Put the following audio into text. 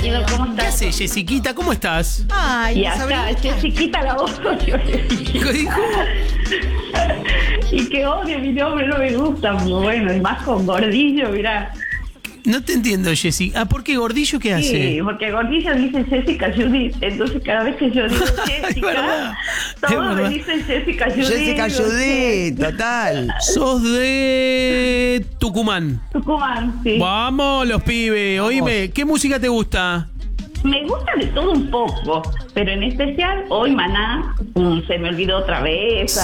querido, ¿cómo ¿Qué estás? haces, Jessiquita? ¿Cómo estás? Ay, Y acá, Jessiquita la voz. Dijo. Y que odio, mi nombre no me gusta, bueno, y más con Gordillo, mirá. No te entiendo, Jessy. ¿Por qué Gordillo qué hace? Sí, porque Gordillo dice Jessica Judith, entonces cada vez que yo digo Jessica, verdad, todos me dicen Jessica Judith. Jessica Judith, total. Sos de Tucumán. Tucumán, sí. Vamos, los pibes. Oíme, ¿qué música te gusta? Me gusta de todo un poco, pero en especial hoy Maná, se me olvidó otra vez.